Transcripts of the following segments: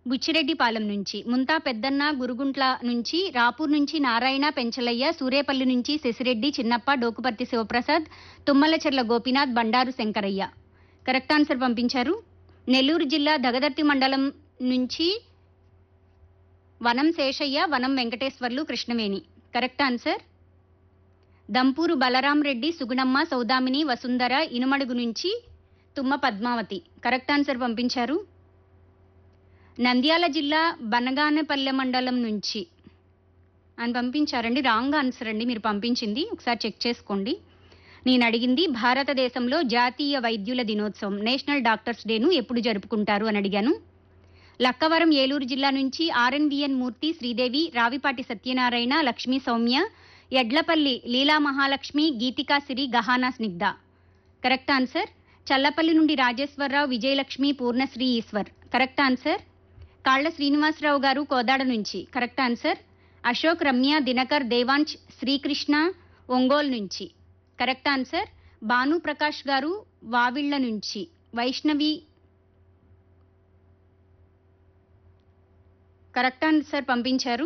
బుచ్చిరెడ్డిపాలెం నుంచి, ముంతా పెద్దన్న గురుగుంట్ల నుంచి, రాపూర్ నుంచి నారాయణ పెంచలయ్య, సూరేపల్లి నుంచి శశిరెడ్డి చిన్నప్ప, డోకుపర్తి శివప్రసాద్, తుమ్మలచెర్ల గోపీనాథ్, బండారు శంకరయ్య కరెక్ట్ ఆన్సర్ పంపించారు. నెల్లూరు జిల్లా దగదర్తి మండలం నుంచి వనం శేషయ్య, వనం వెంకటేశ్వర్లు, కృష్ణవేణి కరెక్ట్ ఆన్సర్. దంపూరు బలరాం రెడ్డి, సుగుణమ్మ, సౌదామిని, వసుంధర, ఇనుమడుగు నుంచి తుమ్మ పద్మావతి కరెక్ట్ ఆన్సర్ పంపించారు. నంద్యాల జిల్లా బనగానపల్లె మండలం నుంచి అని పంపించారండి. రాంగ్ ఆన్సర్ అండి మీరు పంపించింది, ఒకసారి చెక్ చేసుకోండి. నేను అడిగింది భారతదేశంలో జాతీయ వైద్యుల దినోత్సవం నేషనల్ డాక్టర్స్ డేను ఎప్పుడు జరుపుకుంటారు అని అడిగాను. లక్కవరం ఏలూరు జిల్లా నుంచి ఆర్ఎన్విఎన్ మూర్తి, శ్రీదేవి, రావిపాటి సత్యనారాయణ, లక్ష్మీ సౌమ్య, ఎడ్లపల్లి లీలా మహాలక్ష్మి, గీతికా సిరి, గహానా స్నిగ్ధ కరెక్ట్ ఆన్సర్. చల్లపల్లి నుండి రాజేశ్వరరావు, విజయలక్ష్మి, పూర్ణశ్రీ ఈశ్వర్ కరెక్ట్ ఆన్సర్. కాళ్ల శ్రీనివాసరావు గారు కోదాడ నుంచి కరెక్ట్ ఆన్సర్. అశోక్, రమ్య, దినకర్, దేవాంశ్, శ్రీకృష్ణ ఒంగోలు నుంచి కరెక్ట్ ఆన్సర్. భాను ప్రకాష్ గారు వావిళ్ల నుంచి, వైష్ణవి కరెక్ట్ ఆన్సర్ పంపించారు.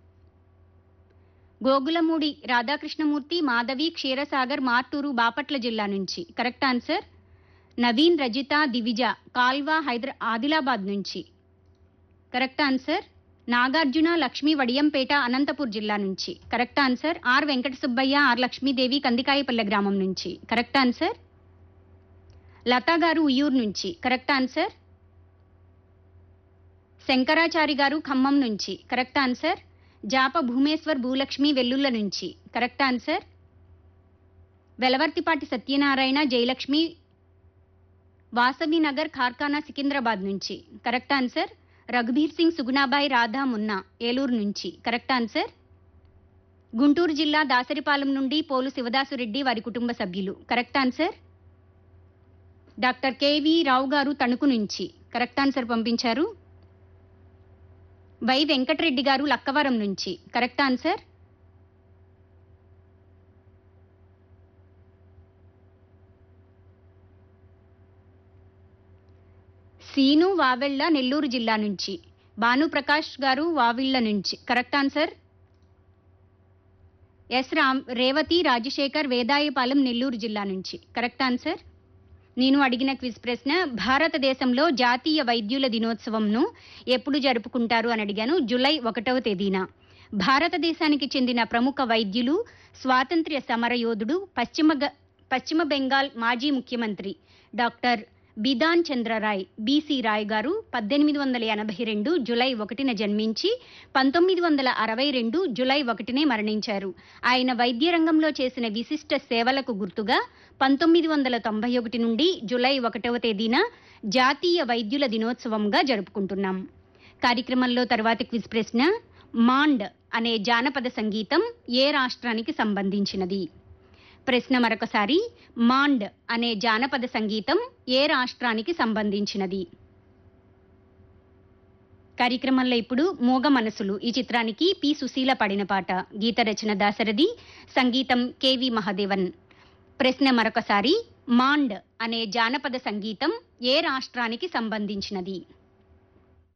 గోగులమూడి రాధాకృష్ణమూర్తి, మాధవి, క్షీరసాగర్, మార్టూరు, బాపట్ల జిల్లా నుంచి కరెక్ట్ ఆన్సర్. నవీన్, రజిత, దివిజ కాల్వా ఆదిలాబాద్ నుంచి కరెక్ట్ ఆన్సర్. నాగార్జున, లక్ష్మి, వడియంపేట, అనంతపూర్ జిల్లా నుంచి correct answer. Are Venkata Subbaiah, are Lakshmidevi, Kandikayapalle గ్రామం నుంచి కరెక్ట్ ఆన్సర్. లతా గారు ఉయ్యూరు నుంచి కరెక్ట్ ఆన్సర్. శంకరాచారి గారు ఖమ్మం నుంచి కరెక్ట్ ఆన్సర్. జాప భూమేశ్వర్, భూలక్ష్మి, వెల్లుల్ల నుంచి కరెక్ట్ ఆన్సర్. వెలవర్తిపాటి సత్యనారాయణ, జయలక్ష్మి, వాసవి నగర్, ఖార్ఖానా, సికింద్రాబాద్ నుంచి కరెక్ట్ ఆన్సర్. రఘుబీర్ సింగ్, సుగుణాబాయి, రాధా, మున్నా ఏలూరు నుంచి కరెక్ట్ ఆన్సర్. గుంటూరు జిల్లా దాసరిపాలెం నుండి పోలు శివదాసురెడ్డి, వారి కుటుంబ సభ్యులు కరెక్ట్ ఆన్సర్. డాక్టర్ కేవి రావు గారు తణుకు నుంచి కరెక్ట్ ఆన్సర్ పంపించారు. వై వెంకటరెడ్డి గారు లక్కవరం నుంచి కరెక్ట్ ఆన్సర్. సీను వావెళ్ల నెల్లూరు జిల్లా నుంచి, భానుప్రకాష్ గారు వావిళ్ల నుంచి correct answer. Yes Revathi, Rajasekhar, Vedayapalem Nellore జిల్లా నుంచి కరెక్ట్ ఆన్సర్. నేను అడిగిన క్విజ్ ప్రశ్న భారతదేశంలో జాతీయ వైద్యుల దినోత్సవంను ఎప్పుడు జరుపుకుంటారు అని అడిగాను. జూలై 1వ తేదీన. భారతదేశానికి చెందిన ప్రముఖ వైద్యులు, స్వాతంత్ర్య సమరయోధుడు, పశ్చిమ బెంగాల్ మాజీ ముఖ్యమంత్రి డాక్టర్ బిధాన్ చంద్ర రాయ్, బీసీ రాయ్ గారు 1882 జూలై 1న జన్మించి 1962 జూలై 1నే మరణించారు. ఆయన వైద్య రంగంలో చేసిన విశిష్ట సేవలకు గుర్తుగా 1991 నుండి జూలై 1వ తేదీన జాతీయ వైద్యుల దినోత్సవంగా జరుపుకుంటున్నాం. కార్యక్రమంలో తర్వాతి క్విజ్ ప్రశ్న, మాండ్ అనే జానపద సంగీతం ఏ రాష్ట్రానికి సంబంధించినది? ప్రశ్న మరొకసారి, మాండ్ అనే జానపద సంగీతం ఏ రాష్ట్రానికి సంబంధించినది? కార్యక్రమంలో ఇప్పుడు మూగ మనసులు ఈ చిత్రానికి పి సుశీల పాడిన పాట. గీత రచన దాశరథి, సంగీతం కెవి మహాదేవన్. ప్రశ్న మరొకసారి, మాండ్ అనే జానపద సంగీతం ఏ రాష్ట్రానికి సంబంధించినది?